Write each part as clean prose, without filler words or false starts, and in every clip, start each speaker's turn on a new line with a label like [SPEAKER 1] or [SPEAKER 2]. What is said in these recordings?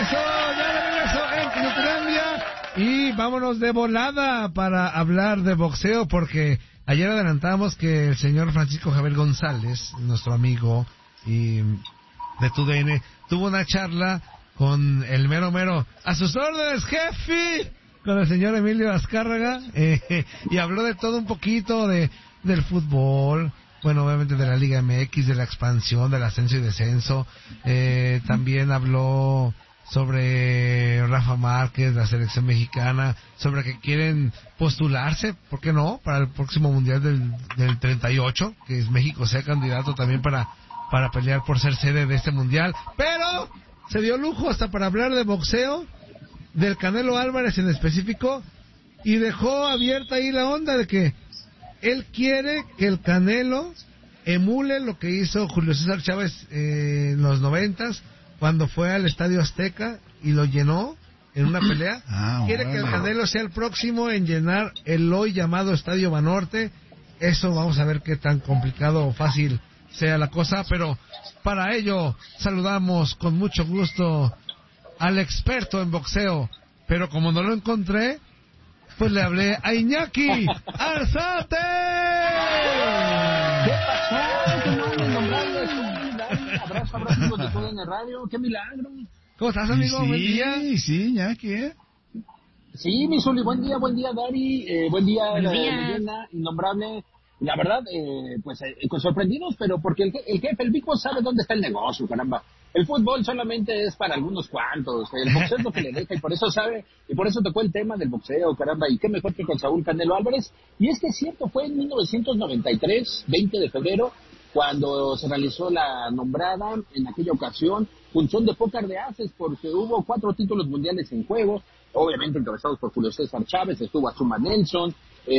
[SPEAKER 1] regreso en Clublandia. Y vámonos de volada para hablar de boxeo, porque ayer adelantamos que el señor Francisco Javier González, nuestro amigo y de TUDN, tuvo una charla con el mero, a sus órdenes, jefe, con el señor Emilio Azcárraga, y habló de todo un poquito, del fútbol, bueno, obviamente de la Liga MX, de la expansión, del ascenso y descenso. También habló sobre Rafa Márquez, la selección mexicana, sobre que quieren postularse, ¿por qué no?, para el próximo Mundial del 38, que es México sea candidato también para pelear por ser sede de este Mundial. Pero se dio lujo hasta para hablar de boxeo, del Canelo Álvarez en específico, y dejó abierta ahí la onda de que él quiere que el Canelo emule lo que hizo Julio César Chávez en los 90s, cuando fue al Estadio Azteca y lo llenó en una pelea. Quiere que el Canelo sea el próximo en llenar el hoy llamado Estadio Banorte. Eso vamos a ver qué tan complicado o fácil sea la cosa, pero para ello saludamos con mucho gusto al experto en boxeo, pero como no lo encontré, pues le hablé a Iñaki Arzate.
[SPEAKER 2] ¿Qué pasó? Abrazo de todo en el radio. ¡Qué milagro!
[SPEAKER 1] ¿Cómo estás, amigo?
[SPEAKER 3] Sí,
[SPEAKER 1] buen día.
[SPEAKER 3] Sí, Iñaki,
[SPEAKER 2] Sí, mi Zuli, buen día, Dari, buen día, leyenda, innombrable. La verdad, pues sorprendidos, pero porque el jefe, el Big Boss sabe dónde está el negocio, caramba. El fútbol solamente es para algunos cuantos, el boxeo es lo que le deja, y por eso sabe, y por eso tocó el tema del boxeo, caramba, y qué mejor que con Saúl Canelo Álvarez. Y es que es cierto, fue en 1993, 20 de febrero, cuando se realizó la nombrada, en aquella ocasión, función de póker de ases, porque hubo 4 títulos mundiales en juego, obviamente encabezados por Julio César Chávez, estuvo Azuma Nelson,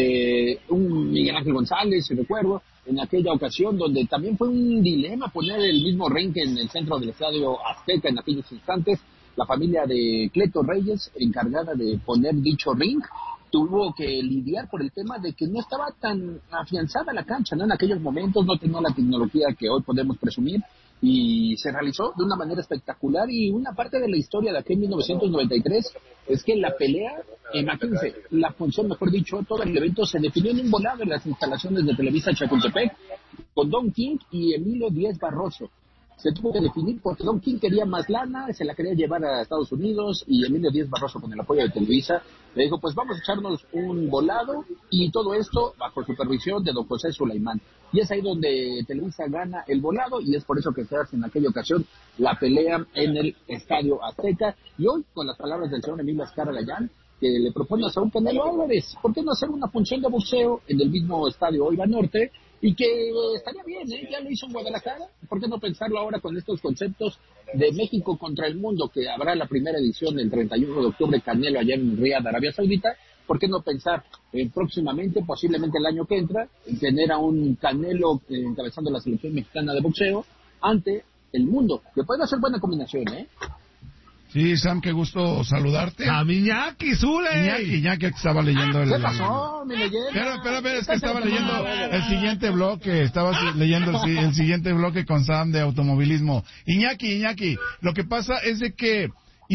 [SPEAKER 2] un Miguel Ángel González, si recuerdo, en aquella ocasión, donde también fue un dilema poner el mismo ring en el centro del Estadio Azteca en aquellos instantes. La familia de Cleto Reyes, encargada de poner dicho ring, tuvo que lidiar por el tema de que no estaba tan afianzada la cancha, ¿no? En aquellos momentos no tenía la tecnología que hoy podemos presumir, y se realizó de una manera espectacular. Y una parte de la historia de aquel 1993 es que la pelea, imagínense, la función, mejor dicho, todo el evento se definió en un volado en las instalaciones de Televisa Chapultepec, con Don King y Emilio Díaz Barroso. Se tuvo que definir porque Don King quería más lana, se la quería llevar a Estados Unidos, y Emilio Díaz Barroso, con el apoyo de Televisa, le dijo, pues vamos a echarnos un volado, y todo esto bajo supervisión de don José Sulaimán. Y es ahí donde Televisa gana el volado, y es por eso que se hace en aquella ocasión la pelea en el Estadio Azteca. Y hoy, con las palabras del señor Emilio Azcárraga, que le propone a Saúl Canelo Álvarez, ¿por qué no hacer una función de boxeo en el mismo Estadio Hoy Banorte? Y que estaría bien, ya lo hizo en Guadalajara, ¿por qué no pensarlo ahora con estos conceptos de México contra el mundo, que habrá la primera edición el 31 de octubre, Canelo allá en Riad, Arabia Saudita? ¿Por qué no pensar próximamente, posiblemente el año que entra, en tener a un Canelo encabezando la selección mexicana de boxeo ante el mundo? Que puede ser buena combinación, ¿eh?
[SPEAKER 3] Sí, Sam, qué gusto saludarte.
[SPEAKER 1] A mi Iñaki, Zule.
[SPEAKER 3] Iñaki, que estaba leyendo el...
[SPEAKER 2] ¿Qué pasó, mi leyenda?
[SPEAKER 3] Espera, es que estaba leyendo el siguiente bloque, leyendo el siguiente bloque con Sam de automovilismo. Iñaki, lo que pasa es de que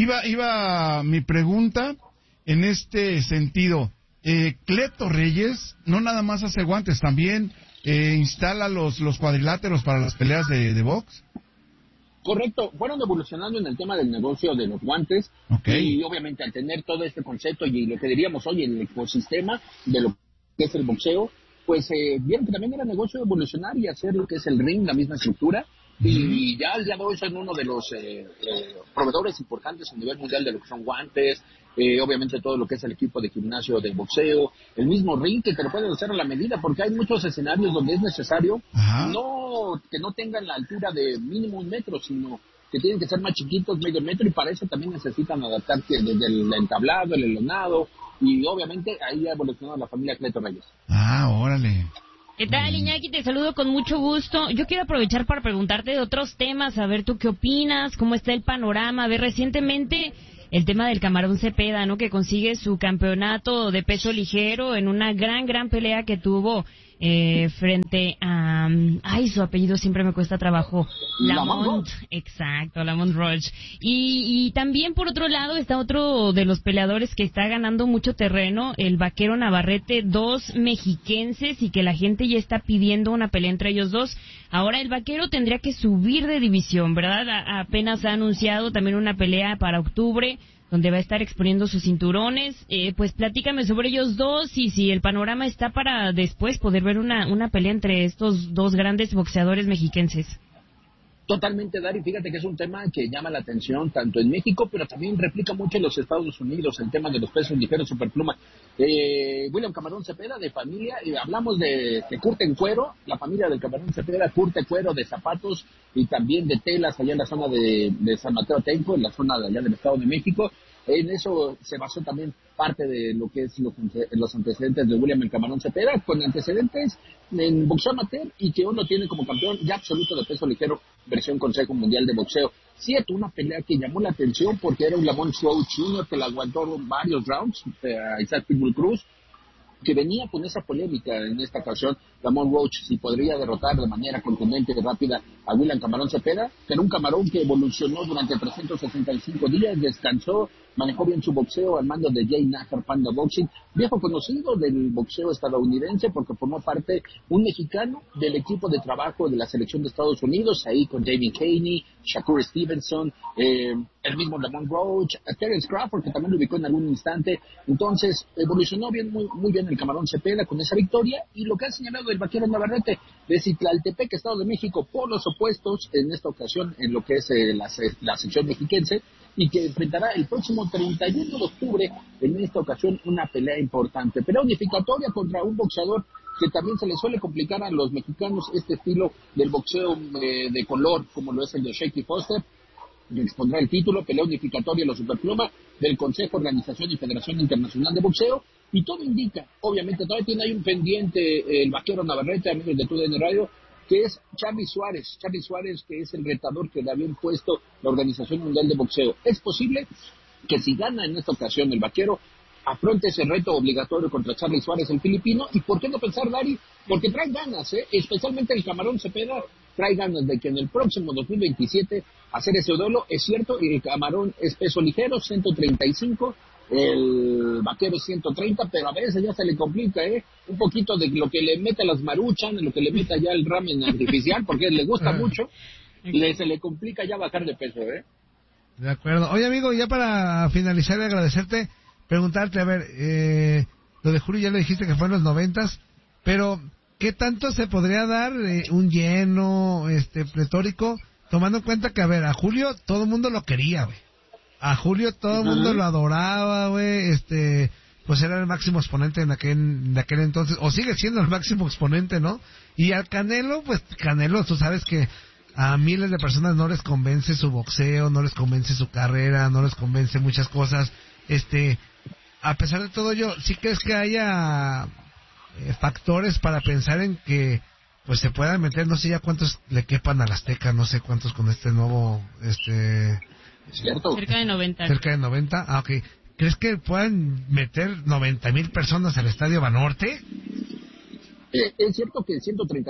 [SPEAKER 3] iba mi pregunta en este sentido. Cleto Reyes no nada más hace guantes, también instala los cuadriláteros para las peleas de box.
[SPEAKER 2] Correcto, fueron evolucionando en el tema del negocio de los guantes, y obviamente al tener todo este concepto y lo que diríamos hoy, el ecosistema de lo que es el boxeo, pues vieron que también era negocio evolucionar y hacer lo que es el ring, la misma estructura, y ya al día de hoy son uno de los proveedores importantes a nivel mundial de lo que son guantes, obviamente todo lo que es el equipo de gimnasio de boxeo, el mismo ring que te lo pueden hacer a la medida, porque hay muchos escenarios donde es necesario que no tengan la altura de mínimo 1 metro, sino que tienen que ser más chiquitos, medio metro, y para eso también necesitan adaptarse desde el entablado, el elonado, y obviamente ahí ha evolucionado la familia Cleto Reyes.
[SPEAKER 3] Órale.
[SPEAKER 4] ¿Qué tal, Iñaki? Te saludo con mucho gusto. Yo quiero aprovechar para preguntarte de otros temas, a ver tú qué opinas, cómo está el panorama. A ver, recientemente el tema del Camarón Cepeda, ¿no?, que consigue su campeonato de peso ligero en una gran pelea que tuvo frente a... Ay, su apellido siempre me cuesta trabajo. Lamont, exacto, Lamont Roach. Y también, por otro lado, está otro de los peleadores que está ganando mucho terreno, el Vaquero Navarrete, dos mexiquenses, y que la gente ya está pidiendo una pelea entre ellos dos. Ahora el Vaquero tendría que subir de división, ¿verdad? Apenas ha anunciado también una pelea para octubre, donde va a estar exponiendo sus cinturones. Pues platícame sobre ellos dos y si el panorama está para después poder ver una pelea entre estos dos grandes boxeadores mexiquenses.
[SPEAKER 2] Totalmente, Dari. Fíjate que es un tema que llama la atención tanto en México, pero también replica mucho en los Estados Unidos, el tema de los pesos ligeros superpluma. William Camarón Cepeda, de familia, hablamos de curte en cuero, la familia del Camarón Cepeda curte cuero de zapatos y también de telas allá en la zona de San Mateo Atenco, en la zona de allá del Estado de México. En eso se basó también parte de lo que es los antecedentes de William el Camarón Cepeda, con antecedentes en boxeo amateur y que uno tiene como campeón ya absoluto de peso ligero, versión Consejo Mundial de Boxeo. Cierto, una pelea que llamó la atención porque era un Lamont Roach Jr. que la aguantó varios rounds, a Isaac Pitbull Cruz, que venía con esa polémica en esta ocasión, Lamont Roach, si podría derrotar de manera contundente y rápida a William Camarón Cepeda, pero un Camarón que evolucionó durante 365 días, descansó, manejó bien su boxeo al mando de Jay Najar Panda Boxing, viejo conocido del boxeo estadounidense porque formó parte un mexicano del equipo de trabajo de la selección de Estados Unidos, ahí con Jamie Caney, Shakur Stevenson, el mismo Lamont Roach, Terence Crawford, que también lo ubicó en algún instante. Entonces evolucionó bien, muy bien el Camarón Cepeda con esa victoria, y lo que ha señalado el Vaquero Navarrete de Citlaltepec, Estado de México, por los opuestos en esta ocasión en lo que es la sección mexiquense, y que enfrentará el próximo 31 de octubre en esta ocasión una pelea importante, pelea unificatoria contra un boxeador que también se le suele complicar a los mexicanos este estilo del boxeo de color, como lo es el de Shaky Foster, que expondrá el título, pelea unificatoria en la superpluma del Consejo, Organización y Federación Internacional de Boxeo, y todo indica, obviamente todavía tiene ahí un pendiente el Vaquero Navarrete, amigos de TUDN Radio, que es Charlie Suárez, que es el retador que le había impuesto la Organización Mundial de Boxeo. Es posible que si gana en esta ocasión el Vaquero, afronte ese reto obligatorio contra Charlie Suárez, el filipino, y por qué no pensar, Dari, porque trae ganas, especialmente el Camarón Cepeda, trae ganas de que en el próximo 2027 hacer ese duelo. Es cierto, el Camarón es peso ligero, 135, el Vaquero es 130, pero a veces ya se le complica, un poquito de lo que le mete a las Maruchan, lo que le mete ya el ramen artificial, porque le gusta mucho, se le complica ya bajar de peso,
[SPEAKER 1] De acuerdo. Oye, amigo, ya para finalizar y agradecerte, preguntarte, a ver, lo de Julio ya le dijiste que fue en los 90s, pero ¿qué tanto se podría dar un lleno pletórico, tomando en cuenta que, a ver, a Julio todo el mundo lo quería, güey? A Julio todo el mundo lo adoraba, güey, pues era el máximo exponente de aquel entonces, o sigue siendo el máximo exponente, ¿no? Y al Canelo, pues Canelo, tú sabes que a miles de personas no les convence su boxeo, no les convence su carrera, no les convence muchas cosas. A pesar de todo ello, ¿sí crees que haya factores para pensar en que pues se puedan meter, no sé ya cuántos le quepan al Azteca, no sé cuántos con este nuevo,
[SPEAKER 2] ¿cierto?
[SPEAKER 4] Cerca de 90.
[SPEAKER 1] Cerca de 90, ok. ¿Crees que puedan meter 90,000 personas al Estadio Banorte?
[SPEAKER 2] Es cierto que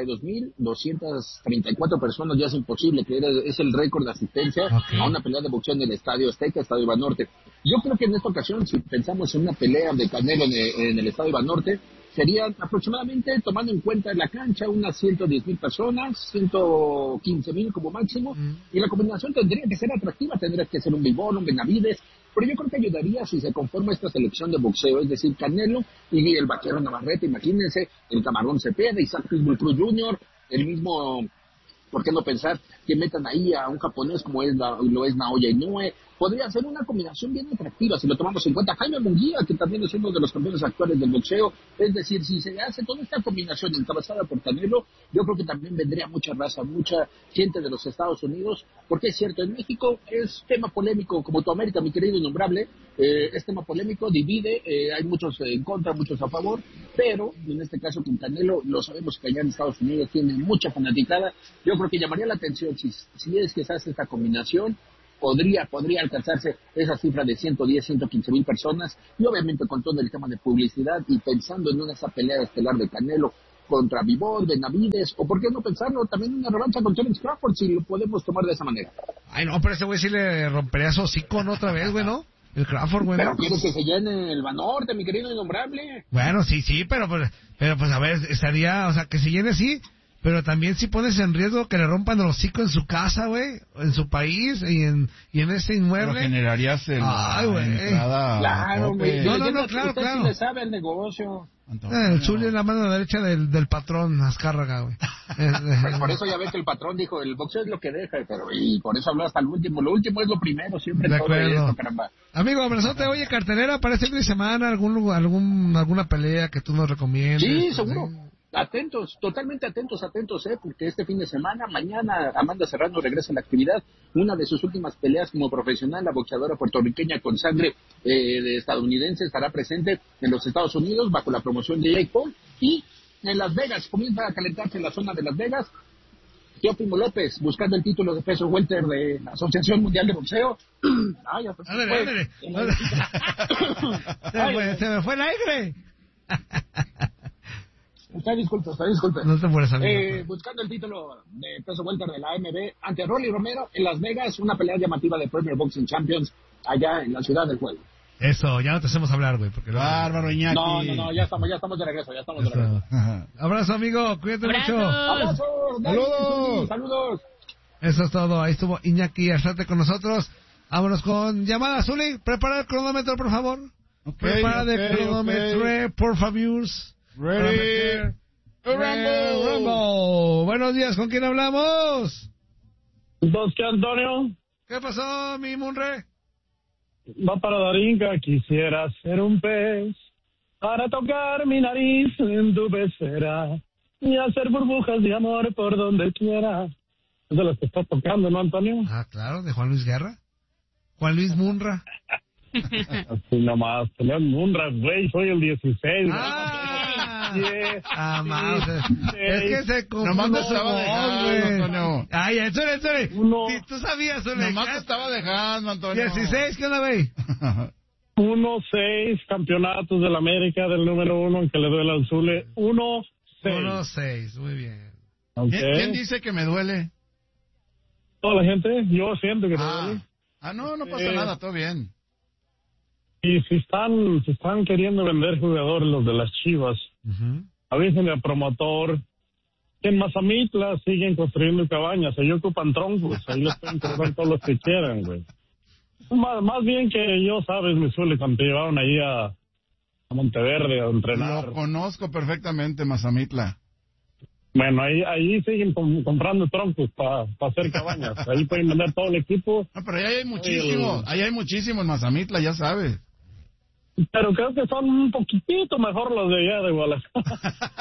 [SPEAKER 2] 132,234 personas ya es imposible, que es el récord de asistencia a una pelea de boxeo en el Estadio Azteca, Estadio Banorte. Yo creo que en esta ocasión, si pensamos en una pelea de Canelo en el Estadio Banorte, serían aproximadamente, tomando en cuenta la cancha, unas 110,000 personas, 115,000 como máximo, y la combinación tendría que ser atractiva, tendría que ser un Bivol, un Benavides, pero yo creo que ayudaría si se conforma esta selección de boxeo, es decir, Canelo y el Vaquero Navarrete, imagínense, el Camarón Cepeda, Isaac Pitbull Cruz Jr., el mismo, ¿por qué no pensar que metan ahí a un japonés como lo es Naoya Inoue? Podría ser una combinación bien atractiva si lo tomamos en cuenta. Jaime Munguía, que también es uno de los campeones actuales del boxeo, es decir, si se hace toda esta combinación encabezada por Canelo, yo creo que también vendría mucha raza, mucha gente de los Estados Unidos, porque es cierto, en México es tema polémico, como tu América, mi querido innombrable, es tema polémico, divide, hay muchos en contra, muchos a favor, pero en este caso con Canelo, lo sabemos que allá en Estados Unidos tiene mucha fanaticada. Yo creo que llamaría la atención si es que se hace esta combinación. Podría alcanzarse esa cifra de 110, 115,000 personas, y obviamente con todo el tema de publicidad y pensando en esa pelea estelar de Canelo contra Bivol, Benavides, o por qué no pensarlo, también una revancha con Terence Crawford, si lo podemos tomar de esa manera.
[SPEAKER 1] Ay, no, pero ese güey sí le rompería su hocico, ¿no? Otra vez, güey, ¿no? El Crawford, güey.
[SPEAKER 2] Pero quieres que se llene el Banorte, mi querido innombrable.
[SPEAKER 1] Bueno, sí, pero pues a ver, estaría, o sea, que se llene sí, pero también si pones en riesgo que le rompan el hocico en su casa, güey, en su país y en ese inmueble.
[SPEAKER 3] Pero generarías la entrada.
[SPEAKER 2] Claro, güey.
[SPEAKER 1] No, claro.
[SPEAKER 2] Sí le sabe el negocio.
[SPEAKER 1] El Zuli es la mano derecha del patrón Azcárraga, güey.
[SPEAKER 2] Pues por eso ya ves que el patrón dijo, el boxeo es lo que deja, pero y por eso habló hasta el último. Lo último es lo primero, siempre.
[SPEAKER 1] De
[SPEAKER 2] todo
[SPEAKER 1] acuerdo.
[SPEAKER 2] esto, caramba.
[SPEAKER 1] Amigo, abrazote. Oye, cartelera para este fin de semana, alguna pelea que tú nos recomiendes.
[SPEAKER 2] Sí, seguro. Atentos, totalmente atentos, porque este fin de semana, mañana, Amanda Serrano regresa a la actividad. Una de sus últimas peleas como profesional, la boxeadora puertorriqueña con sangre de estadounidense, estará presente en los Estados Unidos bajo la promoción de Jake Paul. Y en Las Vegas, comienza a calentarse en la zona de Las Vegas. Teófimo López, buscando el título de peso welter de la Asociación Mundial de Boxeo.
[SPEAKER 1] Ándale. Se me fue el aire.
[SPEAKER 2] Usted disculpe.
[SPEAKER 1] No te mueres, amigo.
[SPEAKER 2] Buscando el título de peso welter de la AMB ante Rolly Romero en Las Vegas, una pelea llamativa de Premier Boxing Champions allá en la ciudad del juego.
[SPEAKER 1] Eso, ya no te hacemos hablar, güey, porque
[SPEAKER 3] bárbaro, Iñaki.
[SPEAKER 2] No, ya estamos de regreso,
[SPEAKER 1] Abrazo, amigo, cuídate mucho.
[SPEAKER 2] Abrazo, saludos.
[SPEAKER 1] Eso es todo, ahí estuvo Iñaki Arzate con nosotros. Vámonos con llamada, Zuli, prepara el cronómetro, por favor. Prepara el cronómetro, por favor.
[SPEAKER 3] Ready,
[SPEAKER 1] Rumble. Buenos días, ¿con quién hablamos?
[SPEAKER 5] Bosque Antonio.
[SPEAKER 1] ¿Qué pasó, mi Munre?
[SPEAKER 5] Va para Darinka, quisiera ser un pez para tocar mi nariz en tu pecera y hacer burbujas de amor por donde quiera. Es de las que estás tocando, ¿no, Antonio?
[SPEAKER 1] Ah, claro, de Juan Luis Guerra. Juan Luis Munra.
[SPEAKER 5] Así nomás, León Munra, güey, soy el 16.
[SPEAKER 1] Es que se confunde.
[SPEAKER 3] Nomás te estaba dejando, Antonio.
[SPEAKER 1] Ay, sorry. Si tú sabías,
[SPEAKER 3] nomás te estaba dejando, Antonio.
[SPEAKER 1] 16, ¿qué onda, güey?
[SPEAKER 5] 1-6 campeonatos del América del número 1, en que le duele al Zule. 1-6.
[SPEAKER 1] 1-6, muy bien.
[SPEAKER 5] Okay.
[SPEAKER 3] ¿Quién dice que me duele?
[SPEAKER 5] Toda la gente, yo siento que me duele.
[SPEAKER 3] No pasa nada, todo bien.
[SPEAKER 5] Y si están queriendo vender jugadores los de las Chivas, avísenle al promotor que en Mazamitla siguen construyendo cabañas, ahí ocupan troncos, ahí les pueden comprar todos los que quieran, güey. Más bien que yo, sabes, mi Zuli, cuando te llevaron ahí a Monteverde a entrenar.
[SPEAKER 3] Lo conozco perfectamente, Mazamitla.
[SPEAKER 5] Bueno, ahí siguen comprando troncos para hacer cabañas, ahí pueden vender todo el equipo.
[SPEAKER 3] No, pero ahí hay muchísimo en Mazamitla, ya sabes.
[SPEAKER 5] Pero creo que son un poquitito mejor los de allá de Guadalajara.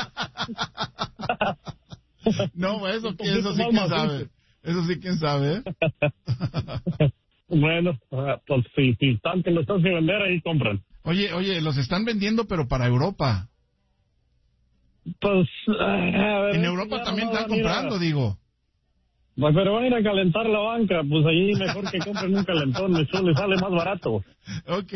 [SPEAKER 3] No, eso sí quién sabe. Eso sí quién sabe, ¿eh?
[SPEAKER 5] Bueno, pues si están que los están sin vender, ahí compran.
[SPEAKER 3] Oye, los están vendiendo, pero para Europa.
[SPEAKER 5] Pues, a ver,
[SPEAKER 3] en Europa también están comprando, digo.
[SPEAKER 5] Pues, pero van a ir a calentar la banca, pues ahí mejor que compren un calentón, eso les sale más barato.
[SPEAKER 3] Ok.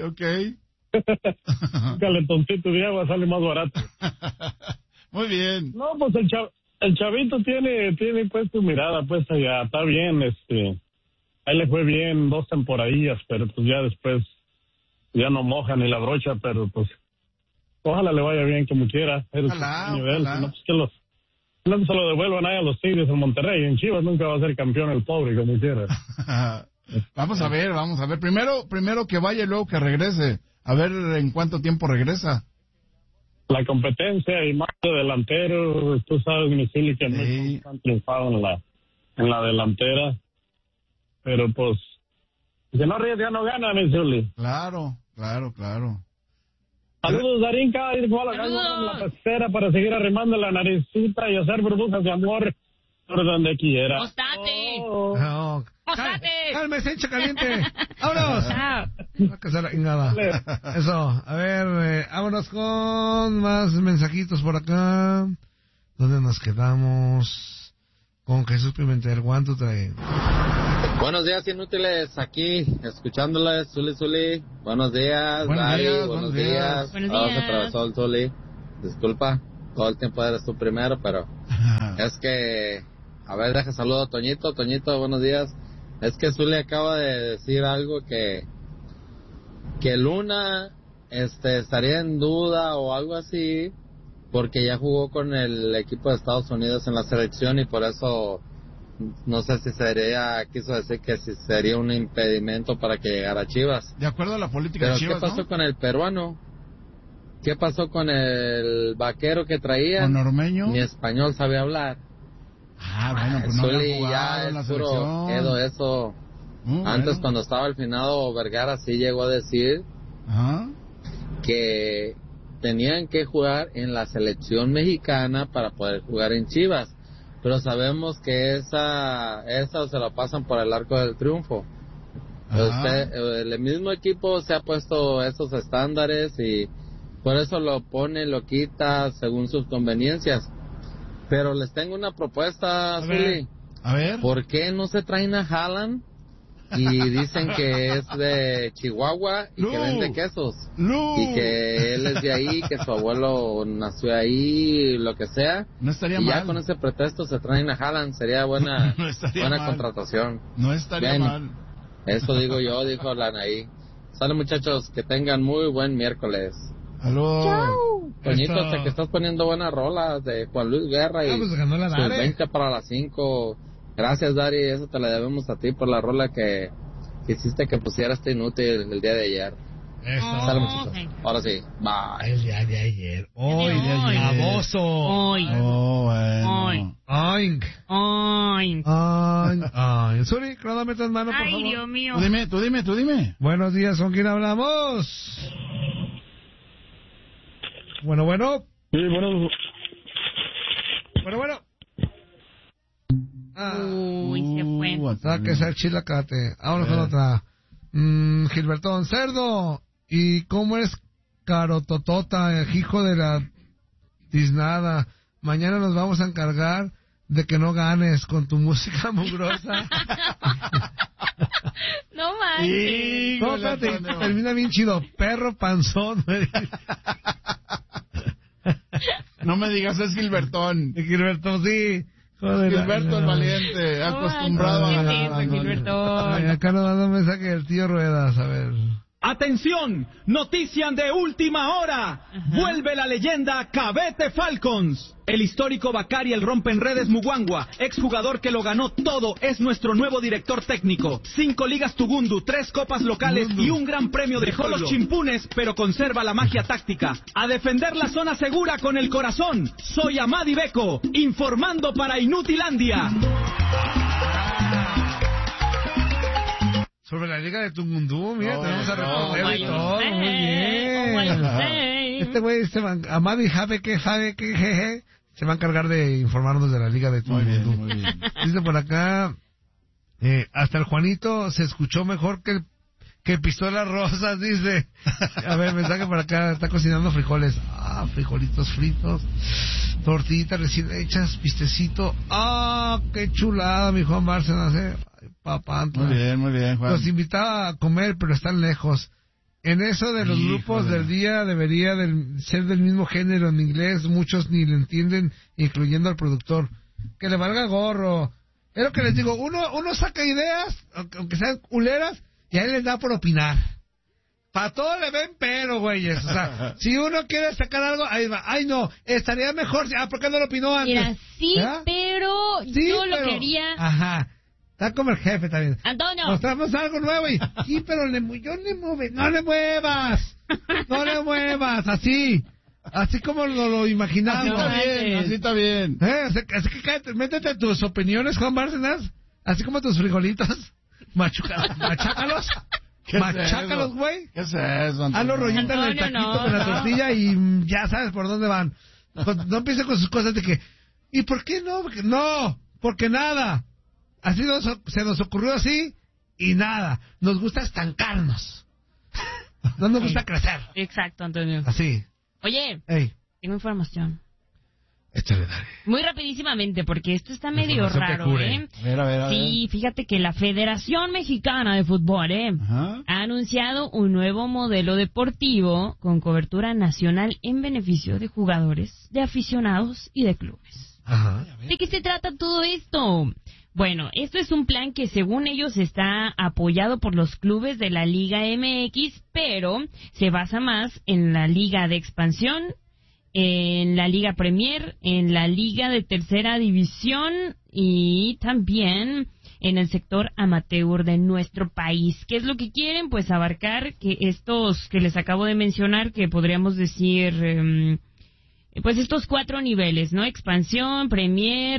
[SPEAKER 5] Un calentoncito de agua sale más barato.
[SPEAKER 3] Muy bien.
[SPEAKER 5] No, pues el chavito tiene pues su mirada pues allá, está bien, ahí le fue bien 2 temporadillas, pero pues ya después ya no moja ni la brocha, pero pues ojalá le vaya bien como quiera.
[SPEAKER 3] Ojalá.
[SPEAKER 5] No, pues que se lo devuelvan ahí a los Tigres en Monterrey. En Chivas nunca va a ser campeón el pobre, como quiera.
[SPEAKER 3] Vamos a ver. Primero que vaya y luego que regrese. A ver en cuánto tiempo regresa.
[SPEAKER 5] La competencia y más de delantero, tú sabes, mi Zuli, que no han triunfado en la delantera. Pero pues, si no ríes ya no gana, mi Zuli.
[SPEAKER 3] Claro.
[SPEAKER 5] Saludos, Darinka, igual acá en la pecera para seguir arrimando la naricita y hacer burbujas de amor por donde quiera.
[SPEAKER 4] ¡Postate!
[SPEAKER 1] ¡Cálmese, hincha caliente! ¡Vámonos! Que se la chingada. Eso, a ver, vámonos con más mensajitos por acá. ¿Dónde nos quedamos? Con Jesús Pimentel, ¿cuánto trae?
[SPEAKER 6] Buenos días, inútiles, aquí, escuchándoles, Zuli. Buenos días, Dari, buenos días.
[SPEAKER 4] Buenos días.
[SPEAKER 6] Se atravesó el Zuli. Disculpa. todo el tiempo eres tú primero, pero es que, a ver, deja saludo a Toñito. Toñito, buenos días. Es que Zuli acaba de decir algo que Luna estaría en duda o algo así, porque ya jugó con el equipo de Estados Unidos en la selección y por eso no sé si quiso decir que si sería un impedimento para que llegara a Chivas.
[SPEAKER 3] De acuerdo a la política
[SPEAKER 6] Pero
[SPEAKER 3] de Chivas,
[SPEAKER 6] ¿qué pasó
[SPEAKER 3] ¿no?
[SPEAKER 6] con el peruano? ¿Qué pasó con el vaquero que traía?
[SPEAKER 3] Con Ormeño.
[SPEAKER 6] Ni español sabe hablar.
[SPEAKER 3] Bueno, pues no
[SPEAKER 6] Zuli
[SPEAKER 3] había jugado
[SPEAKER 6] ya
[SPEAKER 3] en la
[SPEAKER 6] es puro
[SPEAKER 3] selección.
[SPEAKER 6] pedo eso. Antes,
[SPEAKER 3] bueno.
[SPEAKER 6] cuando estaba el finado Vergara, sí llegó a decir que tenían que jugar en la selección mexicana para poder jugar en Chivas, pero sabemos que esa se la pasan por el arco del triunfo. El mismo equipo se ha puesto esos estándares y por eso lo pone, lo quita según sus conveniencias. Pero les tengo una propuesta, Zuli.
[SPEAKER 3] A ver.
[SPEAKER 6] ¿Por qué no se traen a Haaland? Y dicen que es de Chihuahua y que vende quesos. Y que él es de ahí, que su abuelo nació ahí, lo que sea.
[SPEAKER 3] No estaría
[SPEAKER 6] y
[SPEAKER 3] mal.
[SPEAKER 6] ya con ese pretexto se traen a Haaland. Sería buena, buena
[SPEAKER 3] mal.
[SPEAKER 6] Contratación.
[SPEAKER 3] No estaría mal.
[SPEAKER 6] Eso digo yo, dijo Anaí. Sale, muchachos, que tengan muy buen miércoles.
[SPEAKER 3] Aló.
[SPEAKER 4] Chao.
[SPEAKER 6] Toñito, sé que estás poniendo buenas rolas de Juan Luis Guerra y
[SPEAKER 1] pues ganó la
[SPEAKER 6] sus
[SPEAKER 1] Dare.
[SPEAKER 6] 20 para las 5. Gracias, Dari, eso te la debemos a ti por la rola que hiciste que pusiera inútil el día de ayer.
[SPEAKER 1] Eso.
[SPEAKER 6] Sale, muchachos. Ahora sí, bye.
[SPEAKER 1] El día de ayer. Hoy,
[SPEAKER 4] de hoy.
[SPEAKER 1] baboso.
[SPEAKER 4] Hoy.
[SPEAKER 3] Bueno.
[SPEAKER 4] Hoy.
[SPEAKER 1] Oink.
[SPEAKER 4] Oink.
[SPEAKER 1] Oink. Oink. Suri, cronómetro en mano, por
[SPEAKER 4] Ay,
[SPEAKER 1] favor.
[SPEAKER 4] Dios mío.
[SPEAKER 3] Tú dime.
[SPEAKER 1] Buenos días, ¿con quién hablamos? Bueno.
[SPEAKER 5] Sí, bueno.
[SPEAKER 4] Uy, se fue.
[SPEAKER 1] Sáquese el chilacate. Vámonos con otra. Gilbertón Cerdo. ¿Y cómo es Carototota, el hijo de la tiznada? Mañana nos vamos a encargar de que no ganes con tu música mugrosa.
[SPEAKER 4] No manches.
[SPEAKER 1] No, espérate, termina bien chido. Perro panzón.
[SPEAKER 3] No me digas, es Gilbertón.
[SPEAKER 1] Gilberto, sí. Joder,
[SPEAKER 3] Gilberto el valiente, acostumbrado a
[SPEAKER 4] ¿qué
[SPEAKER 3] ganar.
[SPEAKER 4] es eso, Gilberto?
[SPEAKER 1] Ay, acá nos manda un mensaje del tío Ruedas, a ver.
[SPEAKER 7] Atención, noticia de última hora. Vuelve la leyenda Cabete Falcons. El histórico Bacari el rompenredes Mugwangwa, exjugador que lo ganó todo, es nuestro nuevo director técnico. 5 ligas Tugundu, 3 copas locales y un gran premio de Dejó los chimpunes, pero conserva la magia táctica. A defender la zona segura con el corazón. Soy Amadi Beco, informando para Inutilandia.
[SPEAKER 1] Sobre la liga de Tungundú, mira, tenemos a
[SPEAKER 4] Oh,
[SPEAKER 1] reportero y todo, muy bien. Este güey, Amadi sabe que, jeje, se va a encargar de informarnos de la liga de Tungundú.
[SPEAKER 3] Muy bien.
[SPEAKER 1] Dice por acá, hasta el Juanito se escuchó mejor que Pistolas Rosas, dice. A ver, mensaje por acá, está cocinando frijoles. Frijolitos fritos, tortillitas recién hechas, pistecito. Qué chulada, mi Juan Bárcenas, papá.
[SPEAKER 3] Muy bien, Juan.
[SPEAKER 1] Los invitaba a comer, pero están lejos. En eso de los grupos del día debería ser del mismo género en inglés. Muchos ni lo entienden, incluyendo al productor. Que le valga gorro. Es lo que les digo. Uno saca ideas, aunque sean culeras, y ahí les da por opinar. Para todo le ven pero, güeyes. O sea, si uno quiere sacar algo, ahí va. Ay, no, estaría mejor. ¿Por qué no lo opinó antes?
[SPEAKER 4] Mira, sí,
[SPEAKER 1] ¿verdad?
[SPEAKER 4] pero
[SPEAKER 1] Sí,
[SPEAKER 4] yo lo
[SPEAKER 1] pero-
[SPEAKER 4] quería.
[SPEAKER 1] Ajá. Está como el jefe también.
[SPEAKER 4] Antonio.
[SPEAKER 1] Mostramos algo nuevo y... Sí, pero yo le mueve. No le muevas. No le muevas. Así. Así como lo imaginamos.
[SPEAKER 3] Así está bien.
[SPEAKER 1] Así que cállate, métete tus opiniones, Juan Bárcenas. Así como tus frijolitos. Machácalos.
[SPEAKER 3] ¿Qué es
[SPEAKER 1] Machácalos,
[SPEAKER 3] eso?
[SPEAKER 1] güey.
[SPEAKER 3] ¿Qué es eso, Antonio?
[SPEAKER 1] Hazlo rollito en el
[SPEAKER 4] Antonio,
[SPEAKER 1] taquito
[SPEAKER 4] no,
[SPEAKER 1] con la
[SPEAKER 4] no.
[SPEAKER 1] tortilla y ya sabes por dónde van. No empiece con sus cosas de que... ¿Y por qué no? No, porque nada. Así se nos ocurrió así y nada. Nos gusta estancarnos. No nos gusta crecer.
[SPEAKER 4] Exacto, Antonio.
[SPEAKER 1] Así.
[SPEAKER 4] Oye,
[SPEAKER 1] Ey.
[SPEAKER 4] tengo información.
[SPEAKER 1] Échale, dale.
[SPEAKER 4] Muy rapidísimamente, porque esto está medio raro, ¿eh?
[SPEAKER 3] A ver.
[SPEAKER 4] Sí, fíjate que la Federación Mexicana de Fútbol, ha anunciado un nuevo modelo deportivo con cobertura nacional en beneficio de jugadores, de aficionados y de clubes.
[SPEAKER 1] Ajá.
[SPEAKER 4] ¿De qué se trata todo esto? Bueno, esto es un plan que según ellos está apoyado por los clubes de la Liga MX, pero se basa más en la Liga de Expansión, en la Liga Premier, en la Liga de Tercera División y también en el sector amateur de nuestro país. ¿Qué es lo que quieren? Pues abarcar que estos que les acabo de mencionar, que podríamos decir, pues estos 4 niveles, ¿no? Expansión, Premier,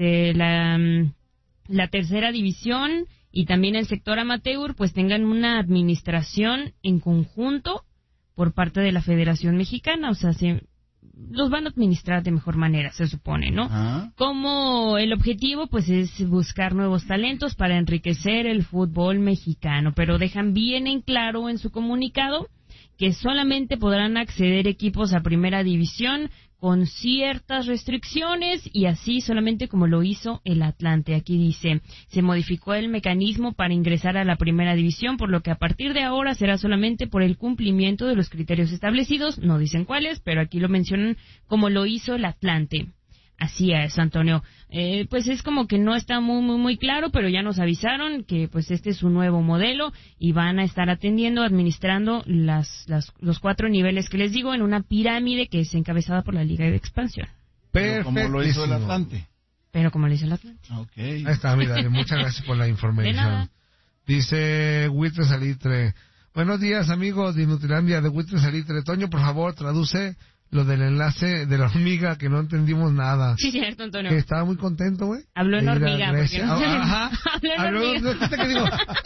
[SPEAKER 4] la Tercera División y también el sector amateur, pues tengan una administración en conjunto por parte de la Federación Mexicana, o sea, los van a administrar de mejor manera, se supone, ¿no? Como el objetivo, pues, es buscar nuevos talentos para enriquecer el fútbol mexicano, pero dejan bien en claro en su comunicado que solamente podrán acceder equipos a primera división con ciertas restricciones y así solamente como lo hizo el Atlante. Aquí dice, se modificó el mecanismo para ingresar a la primera división, por lo que a partir de ahora será solamente por el cumplimiento de los criterios establecidos, no dicen cuáles, pero aquí lo mencionan como lo hizo el Atlante. Así es, Antonio. Pues es como que no está muy claro, pero ya nos avisaron que pues este es un nuevo modelo y van a estar atendiendo, administrando los 4 niveles que les digo en una pirámide que es encabezada por la Liga de Expansión.
[SPEAKER 3] Pero como lo hizo el Atlante.
[SPEAKER 1] Okay. Ahí está, mira, muchas gracias por la información.
[SPEAKER 4] De nada.
[SPEAKER 1] Dice Huitre Salitre, buenos días amigos de Inutilandia de Huitre Salitre. Toño, por favor, traduce lo del enlace de la hormiga, que no entendimos nada.
[SPEAKER 4] Sí, cierto, Antonio.
[SPEAKER 1] Que estaba muy contento, güey.
[SPEAKER 4] Habló en hormiga. Porque no
[SPEAKER 1] ajá.
[SPEAKER 4] Habló en hormiga.
[SPEAKER 1] ¿No que digo?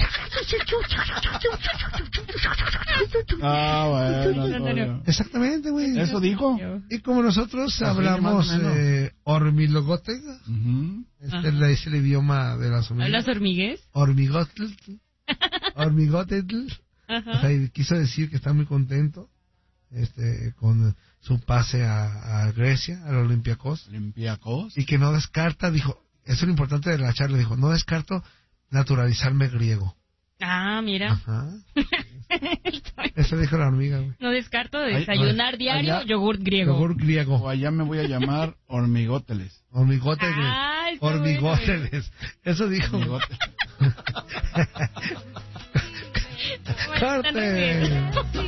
[SPEAKER 3] Bueno.
[SPEAKER 1] Exactamente, güey.
[SPEAKER 3] ¿Eso dijo?
[SPEAKER 1] Y como nosotros hablamos hormilogote, es el idioma de las hormigas.
[SPEAKER 4] ¿Hablas hormigues?
[SPEAKER 1] Hormigote.
[SPEAKER 4] Ajá.
[SPEAKER 1] O sea, y quiso decir que está muy contento con su pase a Grecia, al Olympiacos. Y que no descarta, dijo, eso es lo importante de la charla, dijo, no descarto naturalizarme griego.
[SPEAKER 4] Ah, mira.
[SPEAKER 1] Ajá. Eso dijo la hormiga, güey.
[SPEAKER 4] No descarto de desayunar diario yogurt griego.
[SPEAKER 1] Yogurt griego.
[SPEAKER 3] O allá me voy a llamar hormigóteles.
[SPEAKER 1] Hormigóteles.
[SPEAKER 4] Ah,
[SPEAKER 1] hormigóteles. Eso dijo.
[SPEAKER 3] Hormigóteles.
[SPEAKER 1] Corte.